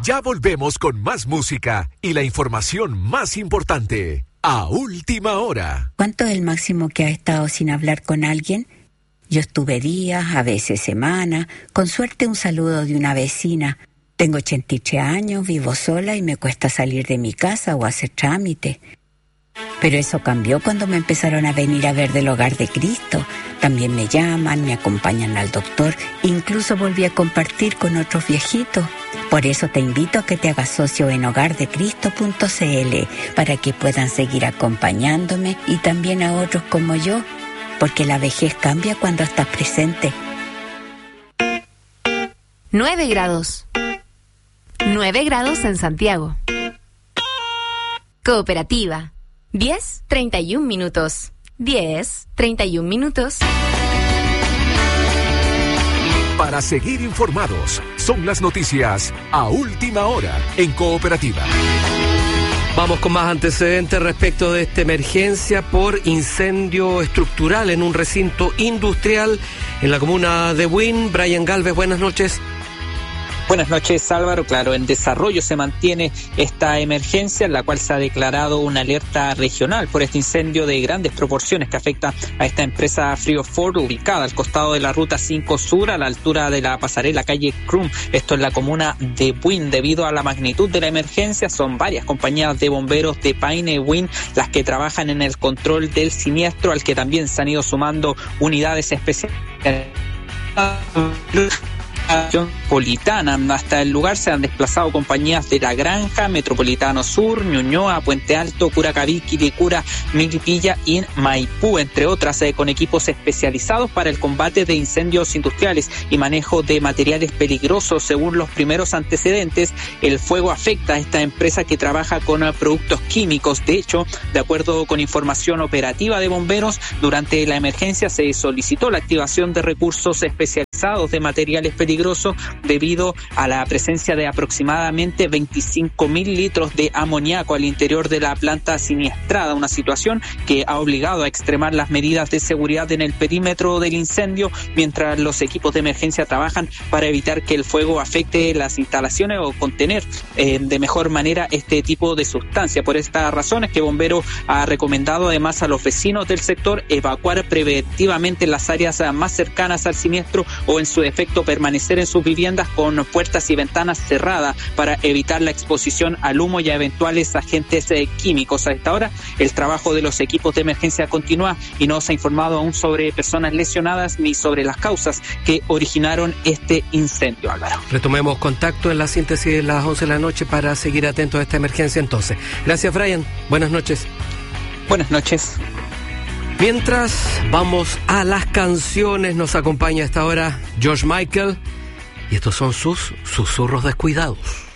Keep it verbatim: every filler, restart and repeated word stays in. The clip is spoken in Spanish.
Ya volvemos con más música y la información más importante a última hora. ¿Cuánto es el máximo que has estado sin hablar con alguien? Yo estuve días, a veces semanas, con suerte un saludo de una vecina. Tengo ochenta y tres años, vivo sola y me cuesta salir de mi casa o hacer trámite. Pero eso cambió cuando me empezaron a venir a ver del Hogar de Cristo. También me llaman, me acompañan al doctor, incluso volví a compartir con otros viejitos. Por eso te invito a que te hagas socio en hogar de cristo punto c l para que puedan seguir acompañándome y también a otros como yo, porque la vejez cambia cuando estás presente. nueve grados. nueve grados en Santiago. Cooperativa. diez, treinta y un minutos. diez, treinta y un minutos. Para seguir informados, son las noticias a última hora en Cooperativa. Vamos con más antecedentes respecto de esta emergencia por incendio estructural en un recinto industrial en la comuna de Buin. Brian Galvez, buenas noches. Buenas noches, Álvaro. Claro, en desarrollo se mantiene esta emergencia en la cual se ha declarado una alerta regional por este incendio de grandes proporciones que afecta a esta empresa Friofor ubicada al costado de la ruta cinco Sur a la altura de la pasarela calle Crum. Esto en la comuna de Buin. Debido a la magnitud de la emergencia, son varias compañías de bomberos de Paine Buin las que trabajan en el control del siniestro, al que también se han ido sumando unidades especiales metropolitana. Hasta el lugar se han desplazado compañías de La Granja, Metropolitano Sur, Ñuñoa, Puente Alto, Curacaví, Quilicura, Milipilla y Maipú, entre otras, eh, con equipos especializados para el combate de incendios industriales y manejo de materiales peligrosos. Según los primeros antecedentes, el fuego afecta a esta empresa que trabaja con uh, productos químicos. De hecho, de acuerdo con información operativa de bomberos, durante la emergencia se solicitó la activación de recursos especializados de materiales peligrosos debido a la presencia de aproximadamente veinticinco mil litros de amoníaco al interior de la planta siniestrada, una situación que ha obligado a extremar las medidas de seguridad en el perímetro del incendio, mientras los equipos de emergencia trabajan para evitar que el fuego afecte las instalaciones o contener eh, de mejor manera este tipo de sustancia. Por estas razones que Bombero ha recomendado además a los vecinos del sector evacuar preventivamente las áreas más cercanas al siniestro o en su defecto permanecer en sus viviendas con puertas y ventanas cerradas para evitar la exposición al humo y a eventuales agentes eh, químicos. A esta hora el trabajo de los equipos de emergencia continúa y no se ha informado aún sobre personas lesionadas ni sobre las causas que originaron este incendio, Álvaro. Retomemos contacto en la síntesis de las once de la noche para seguir atentos a esta emergencia entonces. Gracias, Brian. Buenas noches. Buenas noches. Mientras vamos a las canciones, nos acompaña a esta hora George Michael y estos son sus susurros descuidados.